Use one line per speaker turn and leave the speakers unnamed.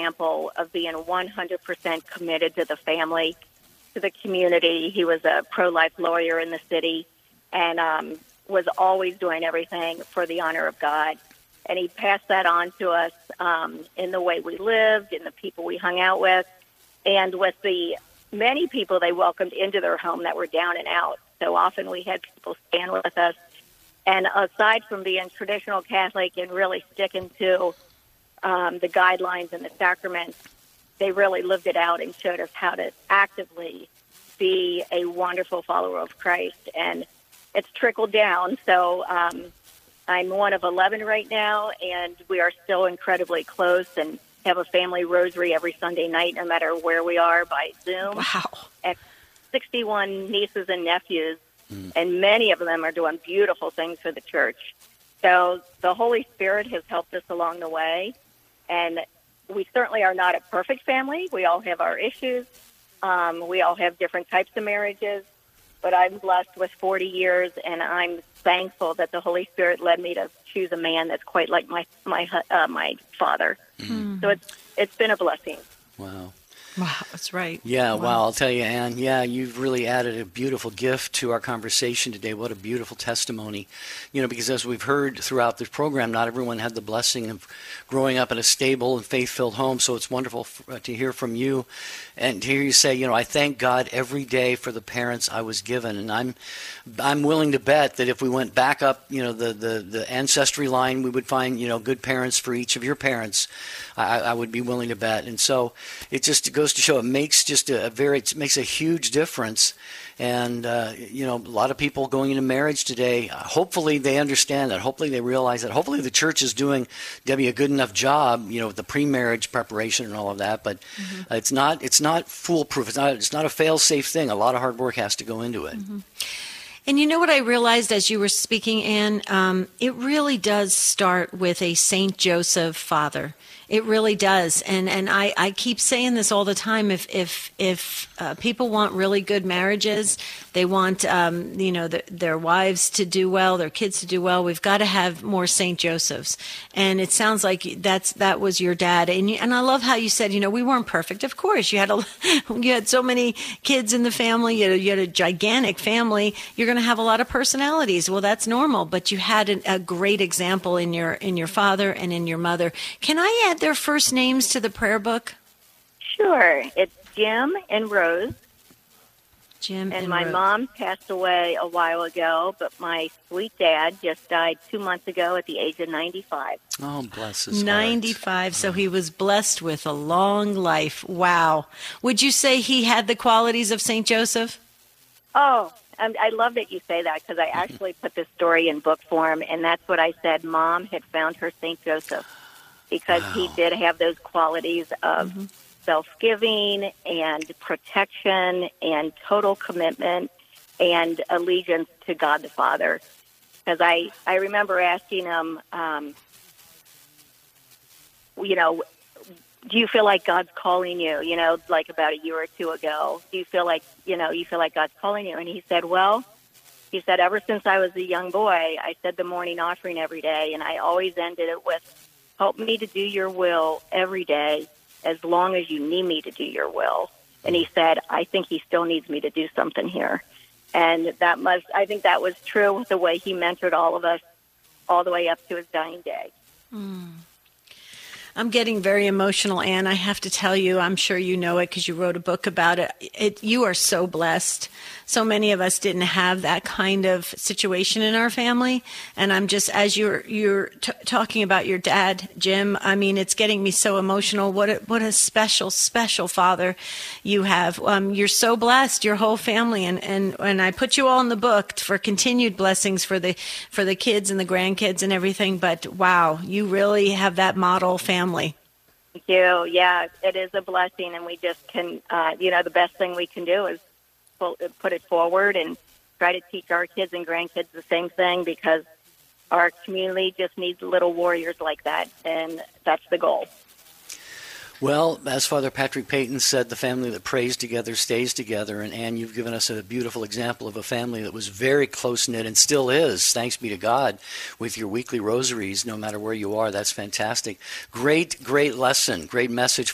example of being 100% committed to the family, to the community. He was a pro-life lawyer in the city and was always doing everything for the honor of God. And he passed that on to us in the way we lived, in the people we hung out with, and with the many people they welcomed into their home that were down and out. So often we had people stand with us. And aside from being traditional Catholic and really sticking to the guidelines and the sacraments, they really lived it out and showed us how to actively be a wonderful follower of Christ. And it's trickled down. So I'm one of 11 right now, and we are still incredibly close and have a family rosary every Sunday night, no matter where we are, by Zoom.
Wow.
And 61 nieces and nephews, and many of them are doing beautiful things for the church. So the Holy Spirit has helped us along the way, and we certainly are not a perfect family. We all have our issues. We all have different types of marriages, but I'm blessed with 40 years, and I'm thankful that the Holy Spirit led me to choose a man that's quite like my father. So it's been a blessing.
Wow.
Wow, that's right.
Yeah, wow. I'll tell you, Ann, you've really added a beautiful gift to our conversation today. What a beautiful testimony. Because as we've heard throughout this program, not everyone had the blessing of growing up in a stable and faith-filled home, so it's wonderful to hear from you and to hear you say, I thank God every day for the parents I was given. And I'm willing to bet that if we went back up, the ancestry line, we would find, good parents for each of your parents. I would be willing to bet. And so it goes to show it makes it makes a huge difference. And, a lot of people going into marriage today, hopefully they understand that. Hopefully they realize that. Hopefully the church is doing, Debbie, a good enough job, with the pre-marriage preparation and all of that. But it's not foolproof. It's not a fail-safe thing. A lot of hard work has to go into it.
And you know what I realized as you were speaking, Ann? It really does start with a Saint Joseph father. It really does. And I keep saying this all the time. If people want really good marriages, they want, their wives to do well, their kids to do well, we've got to have more Saint Josephs. And it sounds like that was your dad. And I love how you said, we weren't perfect. Of course, you had so many kids in the family. You had a gigantic family. You're going to have a lot of personalities. Well, that's normal. But you had a great example in your father and in your mother. Can I add their first names to the prayer book?
Sure. It's Jim and Rose.
Jim
and my Rose. Mom passed away a while ago, but my sweet dad just died 2 months ago at the age of 95.
Oh, bless his
95,
heart.
So he was blessed with a long life. Wow. Would you say he had the qualities of St. Joseph?
Oh, I love that you say that, because I actually put this story in book form, and that's what I said. Mom had found her St. Joseph, because he did have those qualities of self-giving and protection and total commitment and allegiance to God the Father. Because I remember asking him, do you feel like God's calling you, like about a year or two ago? Do you feel like, God's calling you? And he said, ever since I was a young boy, I said the morning offering every day, and I always ended it with, help me to do your will every day as long as you need me to do your will. And he said, I think he still needs me to do something here. And I think that was true with the way he mentored all of us all the way up to his dying day.
I'm getting very emotional, Ann. I have to tell you, I'm sure you know it because you wrote a book about it. You are so blessed. So many of us didn't have that kind of situation in our family. And I'm just, as you're talking about your dad, Jim, I mean, it's getting me so emotional. What a special, special father you have. You're so blessed, your whole family. And I put you all in the book for continued blessings for the kids and the grandkids and everything. But wow, you really have that model family.
Thank you. Yeah, it is a blessing. And we just can, the best thing we can do is put it forward and try to teach our kids and grandkids the same thing, because our community just needs little warriors like that, and that's the goal.
Well, as Father Patrick Peyton said, the family that prays together stays together. And Ann, you've given us a beautiful example of a family that was very close-knit and still is, thanks be to God, with your weekly rosaries, no matter where you are. That's fantastic. Great lesson, great message